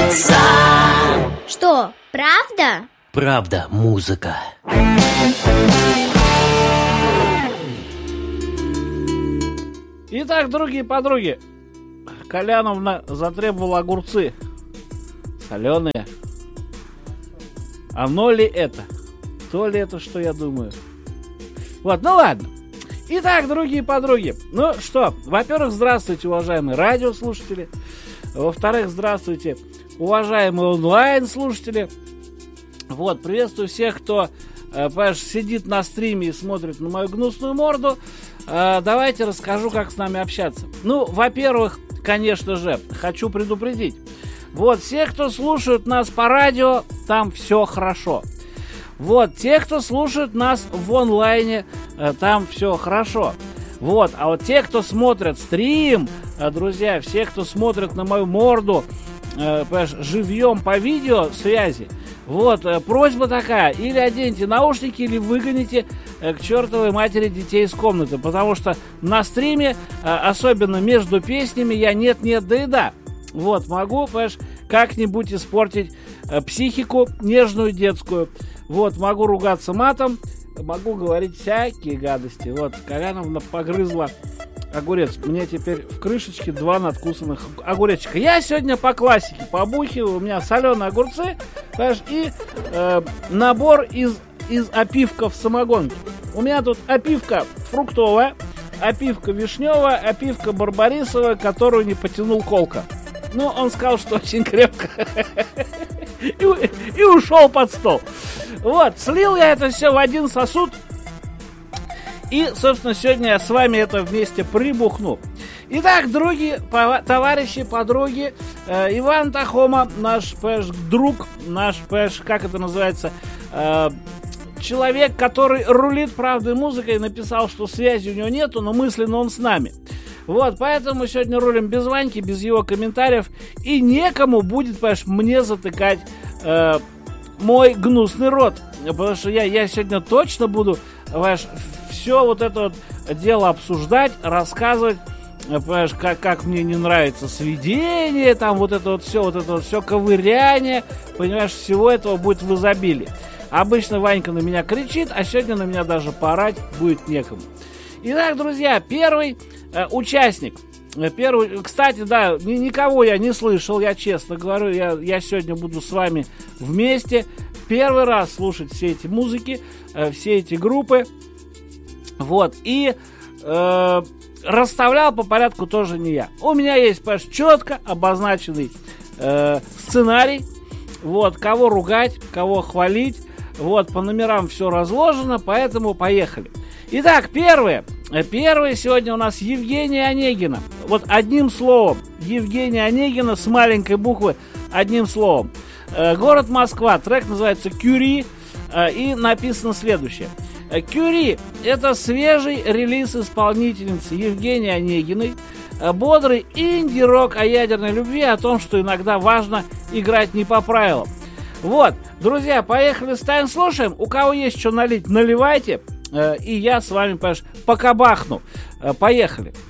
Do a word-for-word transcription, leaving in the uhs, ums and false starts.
нравится. Что, правда? Правда, музыка. Итак, другие подруги, Коляновна затребовала огурцы соленые. Оно ли это? То ли это, что я думаю? Вот, ну ладно. Итак, другие подруги, ну что, во-первых, здравствуйте, уважаемые радиослушатели. Во-вторых, здравствуйте, уважаемые онлайн-слушатели. Вот, приветствую всех, кто, э, понимаешь, сидит на стриме и смотрит на мою гнусную морду. Э, давайте расскажу, как с нами общаться. Ну, во-первых, конечно же, хочу предупредить. Вот, все, кто слушают нас по радио, там все хорошо. Вот, те, кто слушают нас в онлайне, э, там все хорошо. Вот, а вот те, кто смотрят стрим, э, друзья, все, кто смотрит на мою морду, э, понимаешь, живьем по видеосвязи, вот, э, просьба такая, или оденьте наушники, или выгоните э, к чертовой матери детей из комнаты, потому что на стриме, э, особенно между песнями, я нет-нет, да и да. Вот, могу, понимаешь, как-нибудь испортить э, психику нежную детскую. Вот, могу ругаться матом, могу говорить всякие гадости. Вот, Коляновна погрызла огурец. Мне теперь в крышечке два надкусанных огуречка. Я сегодня по классике побухиваю. У меня соленые огурцы, понимаешь, и э, набор из, из опивков самогонки. У меня тут опивка фруктовая, опивка вишневая, опивка барбарисовая, которую не потянул Колка. Ну, он сказал, что очень крепко. И, и ушел под стол. Вот, слил я это все в один сосуд. И, собственно, сегодня я с вами это вместе прибухну. Итак, други, товарищи, подруги, э, Иван Тахома, наш, понимаешь, друг, наш, понимаешь, как это называется, э, человек, который рулит правдой музыкой, написал, что связи у него нету, но мысленно он с нами. Вот, поэтому мы сегодня рулим без Ваньки, без его комментариев. И некому будет, понимаешь, мне затыкать э, мой гнусный рот. Потому что я, я сегодня точно буду, понимаешь, все вот это вот дело обсуждать, рассказывать, понимаешь, как, как мне не нравится сведение, там вот это вот все, вот это вот все ковыряние, понимаешь, всего этого будет в изобилии. Обычно Ванька на меня кричит, а сегодня на меня даже поорать будет некому. Итак, друзья, первый э, участник. Первый, кстати, да, ни, никого я не слышал, я честно говорю, я, я сегодня буду с вами вместе. Первый раз слушать все эти музыки, э, все эти группы. Вот, и э, расставлял по порядку тоже не я. У меня есть, понимаешь, четко обозначенный э, сценарий. Вот, кого ругать, кого хвалить. Вот, по номерам все разложено, поэтому поехали. Итак, первое. Первое сегодня у нас Евгения Онегина. Вот одним словом. Евгения Онегина с маленькой буквы. Одним словом. Э, город Москва. Трек называется «Кюри». Э, и написано следующее. «Кюри» — это свежий релиз исполнительницы Евгении Онегиной. Э, бодрый инди-рок о ядерной любви, о том, что иногда важно играть не по правилам. Вот, друзья, поехали, ставим, слушаем. У кого есть что налить, наливайте. И я с вами, понимаешь, покабахну. Поехали.